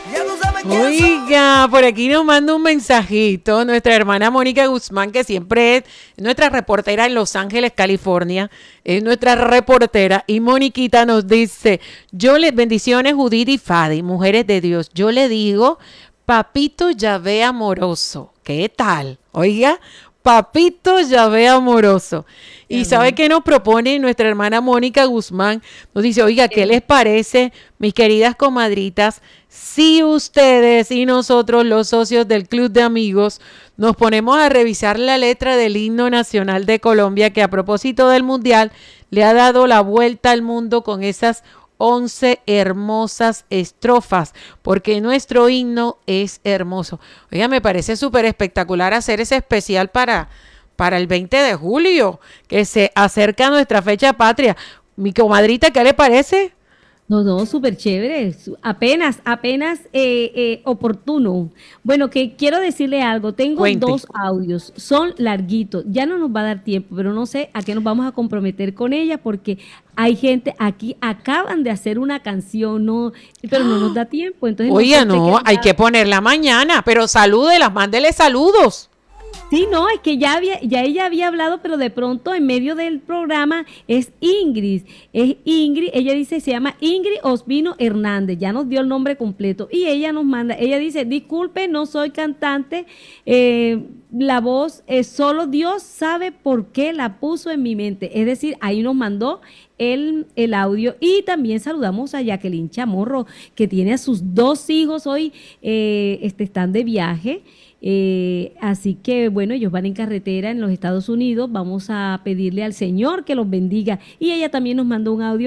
Oiga, por aquí nos manda un mensajito nuestra hermana Mónica Guzmán, que siempre es nuestra reportera en Los Ángeles, California, es nuestra reportera, y Moniquita nos dice, bendiciones Judith y Fadi, mujeres de Dios, yo le digo, papito Yahvé amoroso, ¿qué tal? Oiga, papito Yahvé amoroso. Y ¿sabe qué nos propone nuestra hermana Mónica Guzmán? Nos dice, oiga, ¿qué les parece, mis queridas comadritas, si ustedes y nosotros, los socios del Club de Amigos, nos ponemos a revisar la letra del himno nacional de Colombia, que a propósito del Mundial le ha dado la vuelta al mundo con esas 11 hermosas estrofas, porque nuestro himno es hermoso? Oiga, me parece súper espectacular hacer ese especial para el 20 de julio, que se acerca nuestra fecha patria. Mi comadrita, ¿qué le parece? No, no, súper chévere, apenas oportuno. Bueno, que quiero decirle algo, tengo Cuente. dos audios, son larguitos, ya no nos va a dar tiempo, pero no sé a qué nos vamos a comprometer con ella porque hay gente aquí, acaban de hacer una canción, no, pero no nos da tiempo, entonces no sé Oiga, usted qué no, hay dirá. que ponerla mañana, pero salúdelas, mándele saludos. Sí, no, es que ya ella había hablado, pero de pronto en medio del programa es Ingrid, ella dice, se llama Ingrid Ospino Hernández, ya nos dio el nombre completo y ella nos manda, ella dice, disculpe, no soy cantante, la voz, solo Dios sabe por qué la puso en mi mente, es decir, ahí nos mandó el audio y también saludamos a Jacqueline Chamorro, que tiene a sus dos hijos hoy, están de viaje. Así que bueno, ellos van en carretera en los Estados Unidos. Vamos a pedirle al Señor que los bendiga. Y ella también nos mandó un audio